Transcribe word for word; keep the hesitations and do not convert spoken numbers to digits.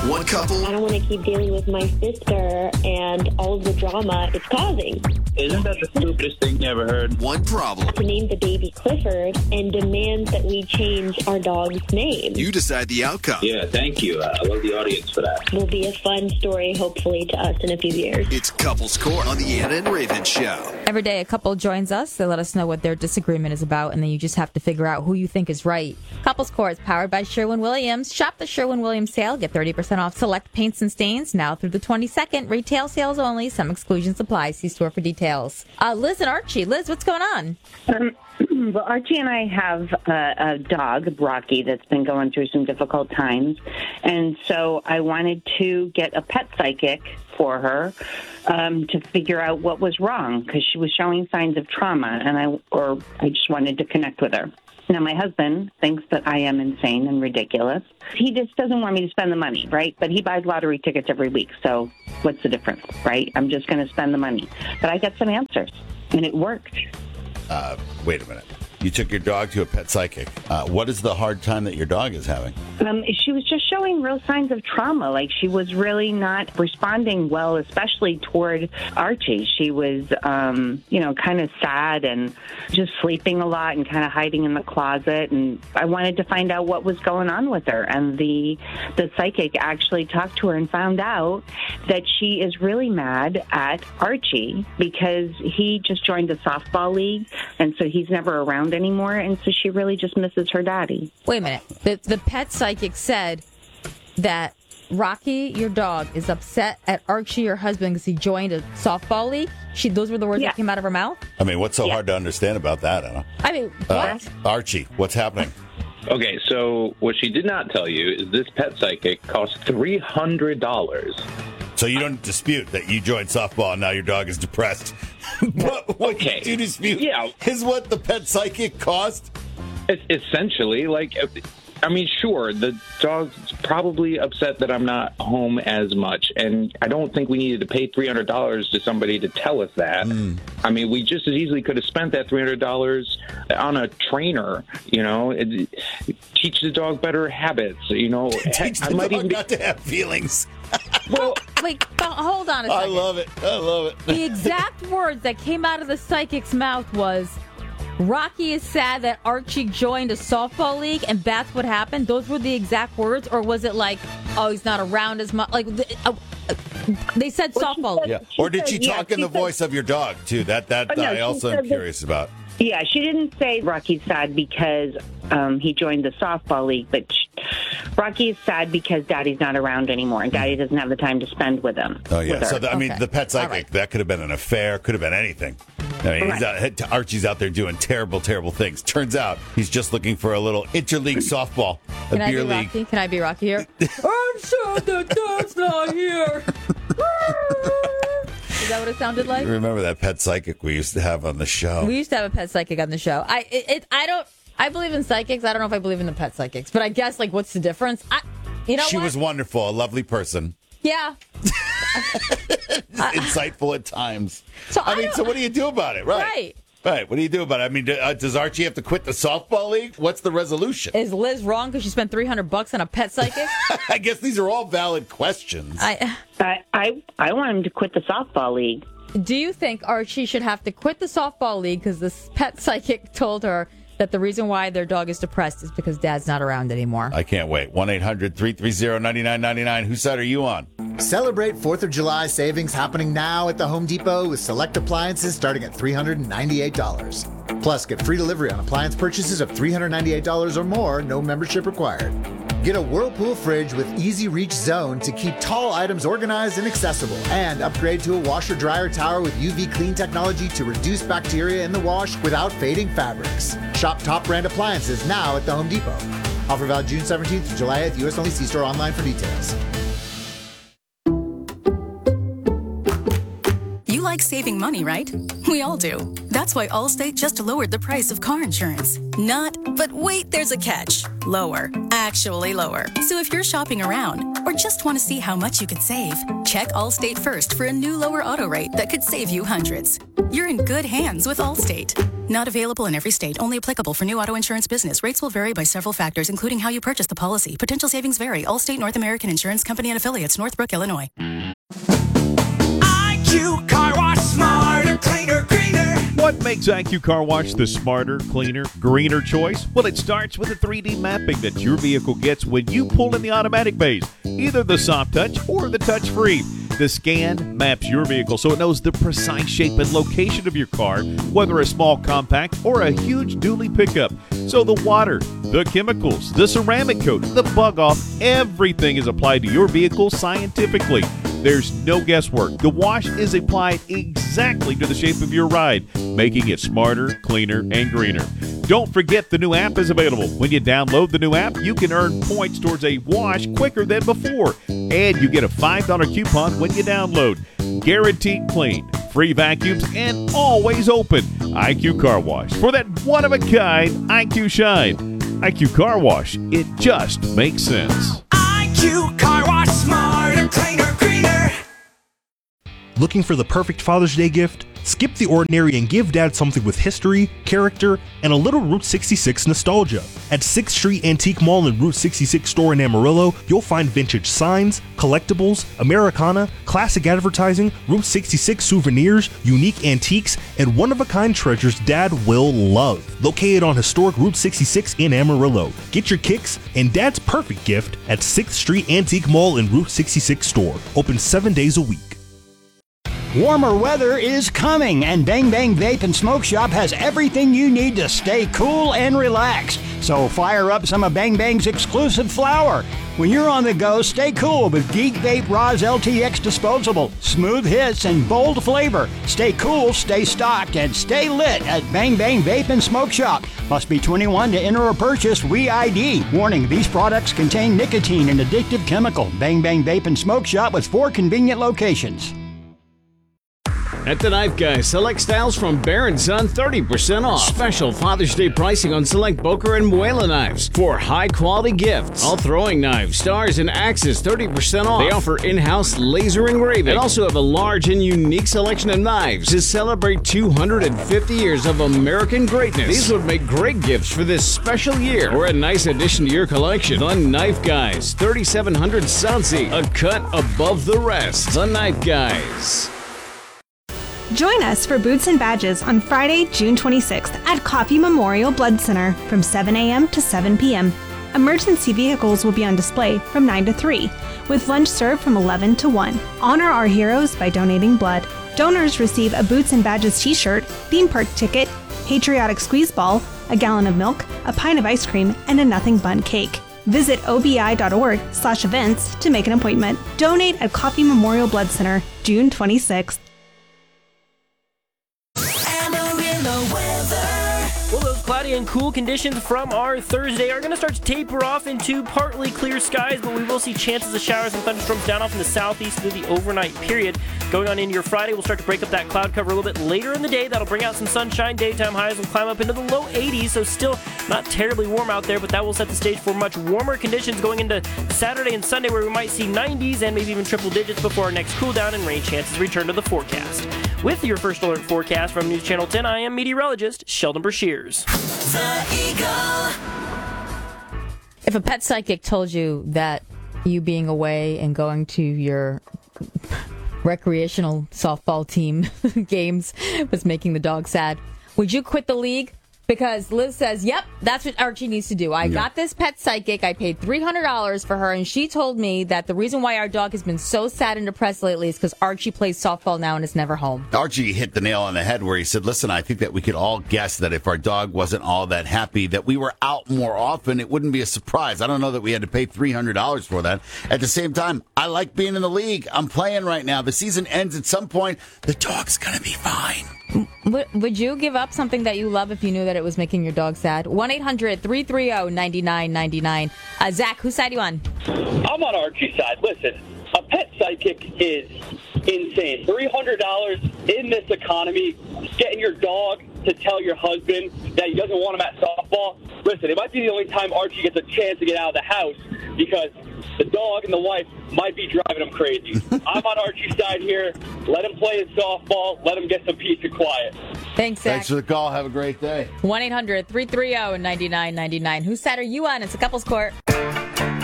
One couple. I don't want to keep dealing with my sister and all of the drama it's causing. Isn't that the stupidest thing you ever heard? One problem. To name the baby Clifford and demand that we change our dog's name. You decide the outcome. Yeah, thank you. Uh, I love the audience for that. Will be a fun story, hopefully, to us in a few years. It's Couples Court on the Anna and Raven Show. Every day a couple joins us. They let us know what their disagreement is about, and then you just have to figure out who you think is right. Couples Court is powered by Sherwin-Williams. Shop the Sherwin-Williams sale. Get thirty percent off select paints and stains now through the twenty-second. Retail sales only. Some exclusions apply. See store for details. Uh, Liz and Archie. Liz, what's going on? Um, well, Archie and I have a, a dog, Rocky, that's been going through some difficult times. And so I wanted to get a pet psychic for her um, to figure out what was wrong because she was showing signs of trauma, and I or I just wanted to connect with her. Now, my husband thinks that I am insane and ridiculous. He just doesn't want me to spend the money, right? But he buys lottery tickets every week, so what's the difference, right? I'm just going to spend the money. But I got some answers, and it worked. Uh, wait a minute. You took your dog to a pet psychic. Uh, what is the hard time that your dog is having? Um, she was just showing real signs of trauma. Like she was really not responding well, especially toward Archie. She was, um, you know, kind of sad and just sleeping a lot and kind of hiding in the closet. And I wanted to find out what was going on with her. And the the psychic actually talked to her and found out that she is really mad at Archie because he just joined a softball league, and so he's never around anymore, and so she really just misses her daddy. Wait a minute. The, the pet psychic said that Rocky, your dog, is upset at Archie, your husband, because he joined a softball league. She, those were the words Yeah. that came out of her mouth? I mean, what's so Yeah. hard to understand about that, Anna? I mean, Uh, what? Archie, what's happening? Okay, so what she did not tell you is this pet psychic cost three hundred dollars. So you don't dispute that you joined softball and now your dog is depressed. But what Okay. you do dispute Yeah. is what the pet psychic cost? It's essentially, like, I mean, sure, the dog's probably upset that I'm not home as much, and I don't think we needed to pay three hundred dollars to somebody to tell us that. Mm. I mean, we just as easily could have spent that three hundred dollars on a trainer, you know, it, teach the dog better habits, you know. Teach the I might dog even be, not to have feelings. well, Wait, hold on a I second. love it. I love it. The exact words that came out of the psychic's mouth was, Rocky is sad that Archie joined a softball league, and that's what happened? Those were the exact words? Or was it like, oh, he's not around as much? Like, uh, uh, they said Well, she softball said- league. Yeah. She Or did said- she yeah, talk in she the said- voice of your dog, too? That that Oh, no, I she also said am that- curious about. Yeah, she didn't say Rocky's sad because um, he joined the softball league, but she, Rocky is sad because Daddy's not around anymore, and Daddy doesn't have the time to spend with him. Oh, yeah. with her. So, the, I mean, Okay. the pet psychic, All right. that could have been an affair, could have been anything. I mean, he's out, Archie's out there doing terrible, terrible things. Turns out he's just looking for a little interleague softball, a Can I beer be league. Rocky? Can I be Rocky here? I'm sad that Dad's not here. Is that what it sounded like? Remember that pet psychic we used to have on the show? We used to have a pet psychic on the show. I it, it I don't I believe in psychics. I don't know if I believe in the pet psychics, but I guess like what's the difference? I you know she what? was wonderful, a lovely person. Yeah. Insightful at times. So I I mean, don't- so what do you do about it? Right. Right. Right. What do you do about it? I mean, do, uh, does Archie have to quit the softball league? What's the resolution? Is Liz wrong because she spent three hundred bucks on a pet psychic? I guess these are all valid questions. I I, I I want him to quit the softball league. do you think Archie should have to quit the softball league because this pet psychic told her that the reason why their dog is depressed is because Dad's not around anymore? I can't wait. one eight hundred three three zero nine nine nine nine. Whose side are you on? Celebrate fourth of July savings happening now at the Home Depot with select appliances starting at three hundred ninety-eight dollars. Plus, get free delivery on appliance purchases of three hundred ninety-eight dollars or more, no membership required. Get a Whirlpool fridge with Easy Reach Zone to keep tall items organized and accessible. And upgrade to a washer-dryer tower with U V clean technology to reduce bacteria in the wash without fading fabrics. Shop top brand appliances now at the Home Depot. Offer valid June seventeenth to July eighth, U S only. See store online for details. You like saving money, right? We all do. That's why Allstate just lowered the price of car insurance. Not, but wait, there's a catch. Lower. Actually lower. So if you're shopping around or just want to see how much you could save, check Allstate first for a new lower auto rate that could save you hundreds. You're in good hands with Allstate. Not available in every state. Only applicable for new auto insurance business. Rates will vary by several factors, including how you purchase the policy. Potential savings vary. Allstate North American Insurance Company and affiliates, Northbrook, Illinois. I Q Car Wash, smarter, cleaner, greener. What makes I Q Car Wash the smarter, cleaner, greener choice? Well, it starts with the three D mapping that your vehicle gets when you pull in the automatic bays, either the soft touch or the touch-free. The scan maps your vehicle so it knows the precise shape and location of your car, whether a small compact or a huge dually pickup. So the water, the chemicals, the ceramic coat, the bug off, everything is applied to your vehicle scientifically. There's no guesswork. The wash is applied exactly to the shape of your ride, making it smarter, cleaner, and greener. Don't forget the new app is available. When you download the new app, you can earn points towards a wash quicker than before. And you get a five dollar coupon when you download. Guaranteed clean, free vacuums, and always open. I Q Car Wash. For that one-of-a-kind I Q shine. I Q Car Wash. It just makes sense. I Q Car Wash, smarter, cleaner, greener. Looking for the perfect Father's Day gift? Skip the ordinary and give Dad something with history, character, and a little Route sixty-six nostalgia. At sixth Street Antique Mall and Route sixty-six store in Amarillo, you'll find vintage signs, collectibles, Americana, classic advertising, Route sixty-six souvenirs, unique antiques, and one-of-a-kind treasures Dad will love. Located on historic Route sixty-six in Amarillo. Get your kicks and Dad's perfect gift at sixth Street Antique Mall and Route sixty-six store. Open seven days a week. Warmer weather is coming, and Bang Bang Vape and Smoke Shop has everything you need to stay cool and relaxed. So fire up some of Bang Bang's exclusive flower. When you're on the go, stay cool with Geek Vape Roz L T X Disposable. Smooth hits and bold flavor. Stay cool, stay stocked, and stay lit at Bang Bang Vape and Smoke Shop. Must be twenty-one to enter or purchase. We I D. Warning, these products contain nicotine and addictive chemical. Bang Bang Vape and Smoke Shop with four convenient locations. At the Knife Guy, select styles from Bear and Son, thirty percent off. Special Father's Day pricing on select Boker and Muela knives for high-quality gifts. All throwing knives, stars, and axes, thirty percent off. They offer in-house laser engraving and also have a large and unique selection of knives to celebrate two hundred fifty years of American greatness. These would make great gifts for this special year or a nice addition to your collection. The Knife Guys, thirty-seven hundred Southsea, a cut above the rest. The Knife Guys. Join us for Boots and Badges on Friday, June twenty-sixth at Coffee Memorial Blood Center from seven a.m. to seven p.m. Emergency vehicles will be on display from nine to three, with lunch served from eleven to one. Honor our heroes by donating blood. Donors receive a Boots and Badges t-shirt, theme park ticket, patriotic squeeze ball, a gallon of milk, a pint of ice cream, and a nothing bun cake. Visit obi.org slash events to make an appointment. Donate at Coffee Memorial Blood Center, June twenty-sixth. Well, those cloudy and cool conditions from our Thursday are going to start to taper off into partly clear skies, but we will see chances of showers and thunderstorms down off in the southeast through the overnight period. Going on into your Friday, we'll start to break up that cloud cover a little bit later in the day. That'll bring out some sunshine. Daytime highs will climb up into the low eighties, so still not terribly warm out there, but that will set the stage for much warmer conditions going into Saturday and Sunday, where we might see nineties and maybe even triple digits before our next cool down and rain chances return to the forecast. With your first alert forecast from News Channel ten, I am meteorologist Sheldon Brashears. The Eagle. If a pet psychic told you that you being away and going to your recreational softball team games was making the dog sad, would you quit the league? Because Liz says, yep, that's what Archie needs to do. I yeah. got this pet psychic. I paid three hundred dollars for her, and she told me that the reason why our dog has been so sad and depressed lately is because Archie plays softball now and is never home. Archie hit the nail on the head where he said, listen, I think that we could all guess that if our dog wasn't all that happy, that we were out more often, it wouldn't be a surprise. I don't know that we had to pay three hundred dollars for that. At the same time, I like being in the league. I'm playing right now. The season ends at some point. The dog's going to be fine. Would you give up something that you love if you knew that it was making your dog sad? one eight hundred three three zero nine nine nine nine. Uh, Zach, whose side are you on? I'm on Archie's side. Listen, a pet psychic is insane. three hundred dollars in this economy, getting your dog to tell your husband that he doesn't want him at softball. Listen, it might be the only time Archie gets a chance to get out of the house because the dog and the wife might be driving him crazy. I'm on Archie's side here. Let him play his softball. Let him get some peace and quiet. Thanks, Zach. Thanks for the call. Have a great day. one eight hundred three three zero nine nine nine nine. Whose side are you on? It's a couples court.